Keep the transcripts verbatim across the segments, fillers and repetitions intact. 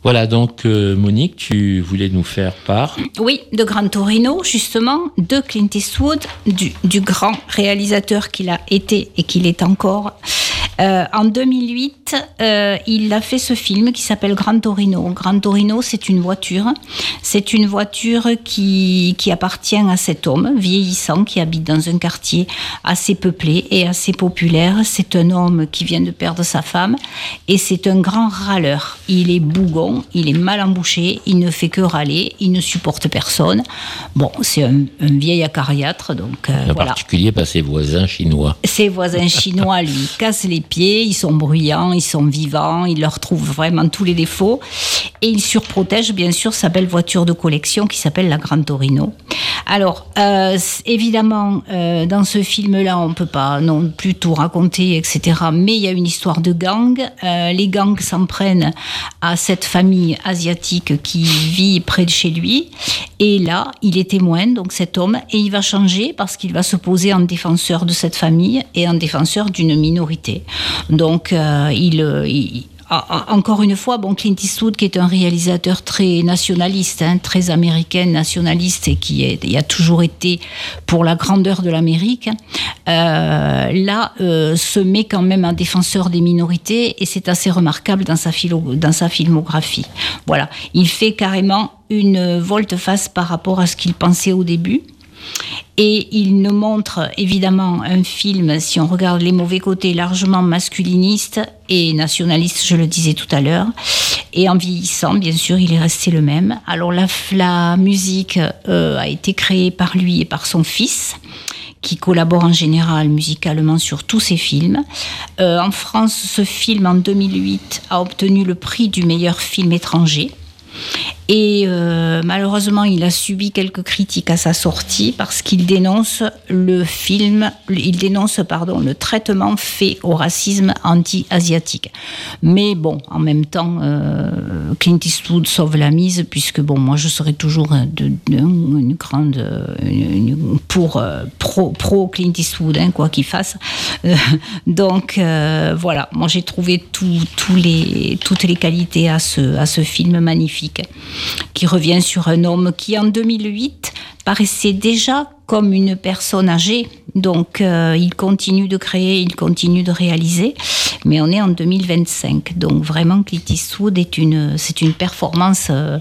Voilà, donc euh, Monique, tu voulais nous faire part. Oui, de Gran Torino, justement, de Clint Eastwood, du, du grand réalisateur qu'il a été et qu'il est encore. Euh, en deux mille huit, euh, il a fait ce film qui s'appelle Gran Torino. Gran Torino, c'est une voiture. C'est une voiture qui, qui appartient à cet homme vieillissant qui habite dans un quartier assez peuplé et assez populaire. C'est un homme qui vient de perdre sa femme et c'est un grand râleur. Il est bougon, il est mal embouché, il ne fait que râler, il ne supporte personne. Bon, c'est un, un vieil acariâtre, donc euh, en voilà. particulier par ses voisins chinois. Ses voisins chinois lui cassent les pieds, ils sont bruyants, ils sont vivants, il leur trouve vraiment tous les défauts et il surprotège bien sûr sa belle voiture de collection qui s'appelle la Gran Torino. Alors euh, évidemment euh, dans ce film-là on peut pas non plus tout raconter, et cetera. Mais il y a une histoire de gang. Euh, les gangs s'en prennent à cette famille asiatique qui vit près de chez lui et là il est témoin, donc cet homme, et il va changer parce qu'il va se poser en défenseur de cette famille et en défenseur d'une minorité. Donc, euh, il, il, encore une fois, bon, Clint Eastwood, qui est un réalisateur très nationaliste, hein, très américain, nationaliste, et qui est, il a toujours été pour la grandeur de l'Amérique, euh, là, euh, se met quand même en défenseur des minorités, et c'est assez remarquable dans sa, philo, dans sa filmographie. Voilà, il fait carrément une volte-face par rapport à ce qu'il pensait au début. Et il nous montre évidemment un film, si on regarde les mauvais côtés, largement masculiniste et nationaliste, je le disais tout à l'heure. Et en vieillissant, bien sûr, il est resté le même. Alors la, la musique euh, a été créée par lui et par son fils, qui collabore en général musicalement sur tous ses films. Euh, en France, ce film, en deux mille huit, a obtenu le prix du meilleur film étranger. Et euh, malheureusement, il a subi quelques critiques à sa sortie parce qu'il dénonce le film, il dénonce pardon, le traitement fait au racisme anti-asiatique. Mais bon, en même temps, euh, Clint Eastwood sauve la mise puisque bon, moi, je serais toujours de, de, une grande une, une, pour euh, pro, pro Clint Eastwood, hein, quoi qu'il fasse. Euh, donc euh, voilà, moi j'ai trouvé tout, tout les, toutes les qualités à ce à ce film magnifique, qui revient sur un homme qui, en deux mille huit, paraissait déjà comme une personne âgée. Donc, euh, il continue de créer, il continue de réaliser. Mais on est en deux mille vingt-cinq. Donc, vraiment, Clint Eastwood est une, c'est une performance euh,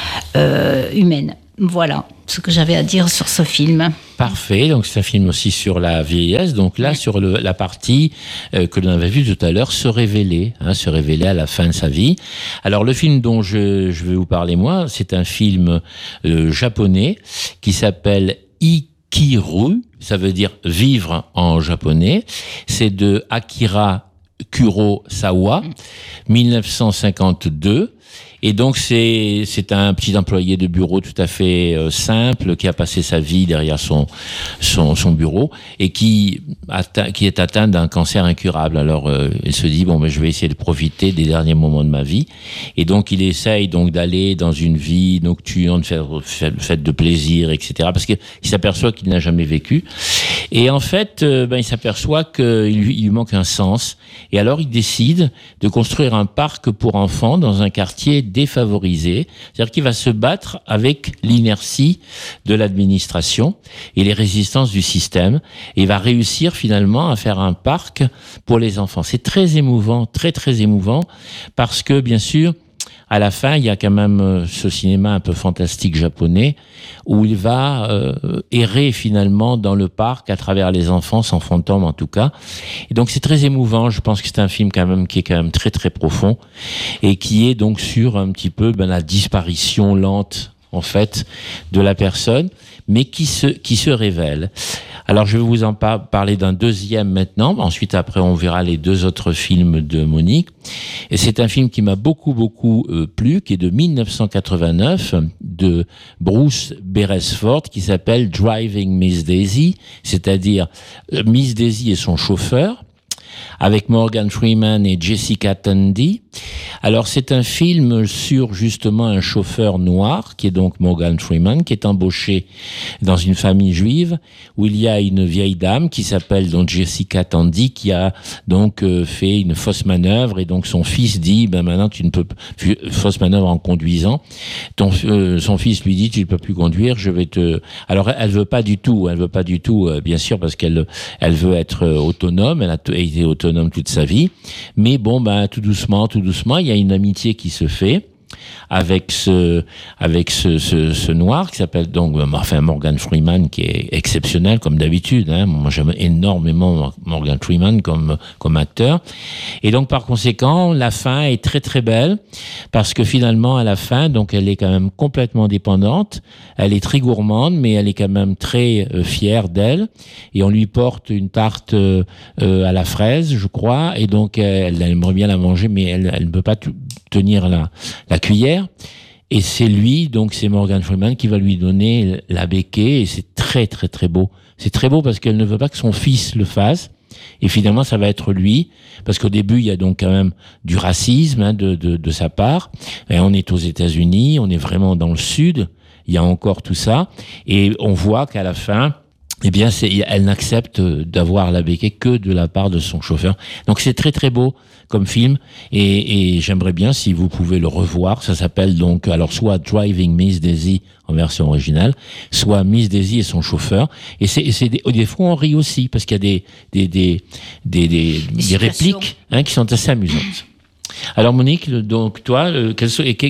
euh, humaine. Voilà ce que j'avais à dire sur ce film. Parfait, donc c'est un film aussi sur la vieillesse, donc là sur le, la partie euh, que l'on avait vue tout à l'heure, se révéler, hein, se révéler à la fin de sa vie. Alors le film dont je, je vais vous parler moi, c'est un film euh, japonais qui s'appelle Ikiru, ça veut dire vivre en japonais, c'est de Akira Kurosawa, dix-neuf cent cinquante-deux. Et donc c'est c'est un petit employé de bureau tout à fait euh, simple qui a passé sa vie derrière son son son bureau et qui atteint, qui est atteint d'un cancer incurable. Alors euh, il se dit bon ben je vais essayer de profiter des derniers moments de ma vie et donc il essaye donc d'aller dans une vie nocturne, faire fête de plaisir, et cetera. Parce qu'il s'aperçoit qu'il n'a jamais vécu et en fait euh, ben il s'aperçoit qu'il lui, il lui manque un sens et alors il décide de construire un parc pour enfants dans un quartier défavorisé, c'est-à-dire qu'il va se battre avec l'inertie de l'administration et les résistances du système, et il va réussir finalement à faire un parc pour les enfants. C'est très émouvant, très très émouvant, parce que bien sûr, à la fin, il y a quand même ce cinéma un peu fantastique japonais où il va euh, errer finalement dans le parc à travers les enfants, sans fantôme en tout cas. Et donc c'est très émouvant. Je pense que c'est un film quand même qui est quand même très très profond et qui est donc sur un petit peu ben, la disparition lente en fait de la personne, mais qui se qui se révèle. Alors je vais vous en par- parler d'un deuxième maintenant. Ensuite après on verra les deux autres films de Monique. Et c'est un film qui m'a beaucoup beaucoup euh, plu, qui est de dix-neuf cent quatre-vingt-neuf de Bruce Beresford, qui s'appelle Driving Miss Daisy, c'est-à-dire euh, Miss Daisy et son chauffeur, avec Morgan Freeman et Jessica Tandy. Alors c'est un film sur justement un chauffeur noir qui est donc Morgan Freeman, qui est embauché dans une famille juive où il y a une vieille dame qui s'appelle donc Jessica Tandy qui a donc euh, fait une fausse manœuvre et donc son fils dit ben maintenant tu ne peux fausse manœuvre en conduisant. Ton euh, son fils lui dit tu ne peux plus conduire, je vais te. Alors elle veut pas du tout, elle veut pas du tout euh, bien sûr parce qu'elle elle veut être euh, autonome, elle a t- été autonome toute sa vie, mais bon ben tout doucement, tout doucement, il y a une amitié qui se fait avec ce avec ce ce, ce noir qui s'appelle donc enfin Morgan Freeman qui est exceptionnel comme d'habitude hein. Moi j'aime énormément Morgan Freeman comme comme acteur et donc par conséquent la fin est très très belle parce que finalement à la fin donc elle est quand même complètement dépendante, elle est très gourmande mais elle est quand même très euh, fière d'elle et on lui porte une tarte euh, euh, à la fraise je crois et donc elle, elle aimerait bien la manger mais elle elle ne peut pas t- tenir la la cuillère et c'est lui donc c'est Morgan Freeman qui va lui donner la béquille et c'est très très très beau. C'est très beau parce qu'elle ne veut pas que son fils le fasse et finalement ça va être lui parce qu'au début il y a donc quand même du racisme hein, de, de de sa part et on est aux États-Unis, on est vraiment dans le sud, il y a encore tout ça et on voit qu'à la fin eh bien, c'est, elle n'accepte d'avoir la béquille que de la part de son chauffeur. Donc, c'est très, très beau comme film. Et, et j'aimerais bien, si vous pouvez le revoir, ça s'appelle donc, alors, soit Driving Miss Daisy en version originale, soit Miss Daisy et son chauffeur. Et c'est, et c'est des, des fois, on rit aussi, parce qu'il y a des, des, des, des, des, des répliques, hein, qui sont assez amusantes. Alors Monique, donc toi, quels sont les,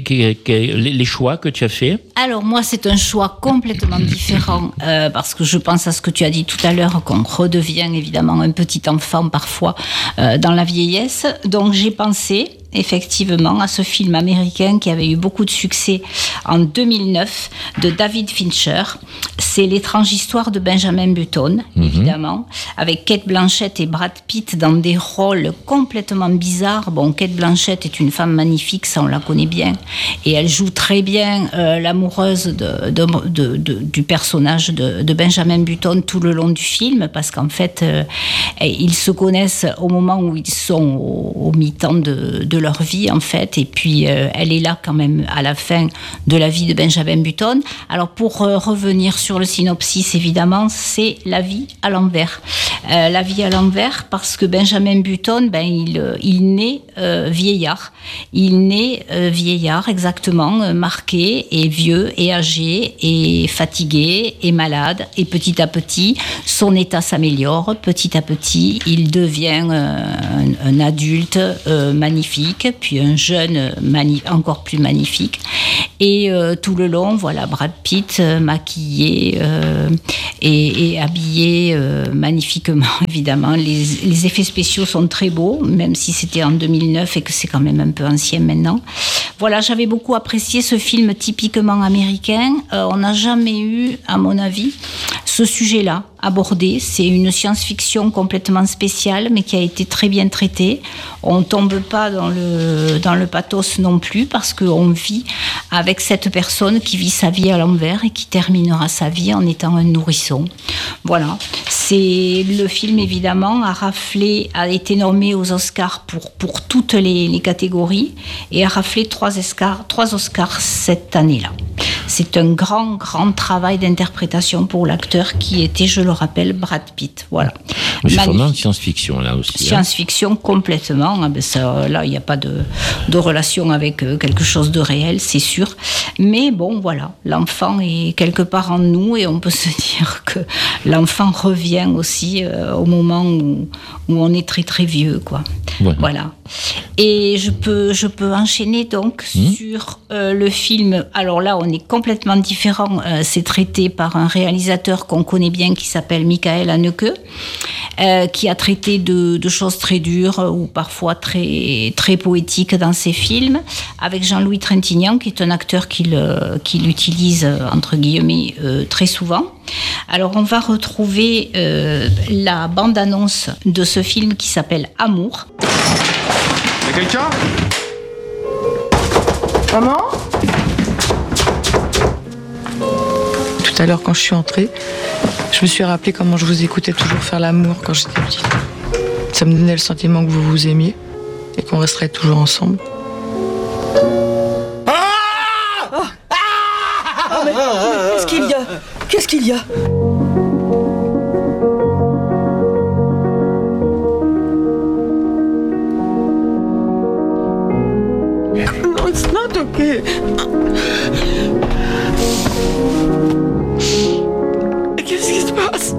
les choix que tu as faits ? Alors moi, c'est un choix complètement différent euh, parce que je pense à ce que tu as dit tout à l'heure, qu'on redevient évidemment un petit enfant parfois euh, dans la vieillesse. Donc j'ai pensé effectivement à ce film américain qui avait eu beaucoup de succès en deux mille neuf de David Fincher. C'est L'étrange histoire de Benjamin Button, mm-hmm. évidemment, avec Cate Blanchett et Brad Pitt dans des rôles complètement bizarres. Bon, Cate Blanchett est une femme magnifique, ça on la connaît bien, et elle joue très bien euh, l'amoureuse de, de, de, de, du personnage de, de Benjamin Button tout le long du film, parce qu'en fait, euh, ils se connaissent au moment où ils sont au, au mi-temps de, de leur vie, en fait, et puis euh, elle est là quand même à la fin de la vie de Benjamin Button. Alors pour euh, revenir sur le synopsis, évidemment, c'est la vie à l'envers. Euh, la vie à l'envers parce que Benjamin Button, ben, il, il naît euh, vieillard. Il naît euh, vieillard, exactement, euh, marqué, et vieux, et âgé, et fatigué, et malade. Et petit à petit, son état s'améliore. Petit à petit, il devient euh, un, un adulte euh, magnifique, puis un jeune mani- encore plus magnifique. Et euh, tout le long, voilà, Brad Pitt euh, maquillé euh, et, et habillé euh, magnifiquement, évidemment. Les, les effets spéciaux sont très beaux, même si c'était en deux mille neuf et que c'est quand même un peu ancien maintenant. Voilà, j'avais beaucoup apprécié ce film typiquement américain. Euh, on n'a jamais eu, à mon avis, ce sujet-là abordé. C'est une science-fiction complètement spéciale, mais qui a été très bien traitée. On ne tombe pas dans le, dans le pathos non plus, parce qu'on vit avec cette personne qui vit sa vie à l'envers et qui terminera sa vie en étant un nourrisson. Voilà. C'est, le film, évidemment, a raflé, a été nommé aux Oscars pour, pour toutes les, les catégories et a raflé trois Oscars, trois Oscars cette année-là. C'est un grand, grand travail d'interprétation pour l'acteur qui était, je le rappelle, Brad Pitt. Voilà. Mais c'est vraiment une science-fiction, là aussi. Science-fiction, hein. Complètement. Ah ben ça, là, il n'y a pas de, de relation avec quelque chose de réel, c'est sûr. Mais bon, voilà. L'enfant est quelque part en nous et on peut se dire que l'enfant revient aussi euh, au moment où, où on est très, très vieux, quoi. Ouais. Voilà. Et je peux, je peux enchaîner donc mmh. sur euh, le film. Alors là, on est complètement différent. Euh, c'est traité par un réalisateur qu'on connaît bien qui s'appelle Michael Haneke, euh, qui a traité de, de choses très dures ou parfois très, très poétiques dans ses films, avec Jean-Louis Trintignant, qui est un acteur qu'il, qu'il utilise, entre guillemets, euh, très souvent. Alors, on va retrouver euh, la bande-annonce de ce film qui s'appelle Amour. Y'a quelqu'un ? Maman ? Tout à l'heure, quand je suis entrée, je me suis rappelé comment je vous écoutais toujours faire l'amour quand j'étais petite. Ça me donnait le sentiment que vous vous aimiez et qu'on resterait toujours ensemble. mais, mais qu'est-ce qu'il y a? Qu'est-ce qu'il y a? No, it's not okay. Qu'est-ce qui se passe?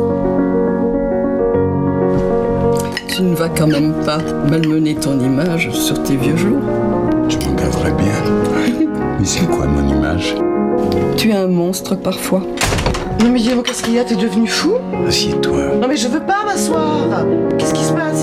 Tu ne vas quand même pas malmener ton image sur tes vieux jours. Je m'en garderai bien. Mais c'est quoi mon image? Tu es un monstre parfois. Non mais Guillermo, qu'est-ce qu'il y a? T'es devenu fou? Assieds-toi. Non mais je veux pas m'asseoir. Qu'est-ce qui se passe?